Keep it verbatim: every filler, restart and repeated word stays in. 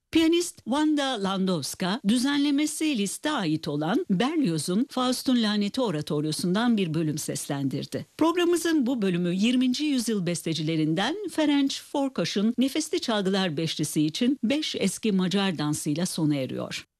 Piyanist Wanda Landowska, düzenlemesi Liszt'e ait olan Berlioz'un Faust'un Laneti oratoryosundan bir bölüm seslendirdi. Programımızın bu bölümü yirminci yüzyıl bestecilerinden Ferenc Farkas'ın Nefesli Çalgılar Beşlisi için beş eski Macar dansıyla sona eriyor.